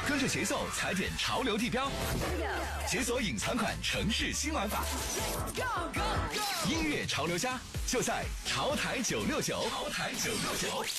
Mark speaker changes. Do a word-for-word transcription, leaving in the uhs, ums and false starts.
Speaker 1: 跟着节奏踩点潮流地标，解锁隐藏款城市新玩法。Go Go Go！ 音乐潮流家就在潮台九六九，潮台九六九。